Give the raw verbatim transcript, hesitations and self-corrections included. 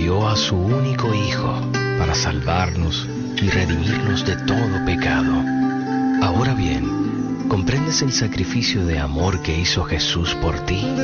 envió a su único Hijo para salvarnos y redimirnos de todo pecado. Ahora bien, ¿comprendes el sacrificio de amor que hizo Jesús por ti?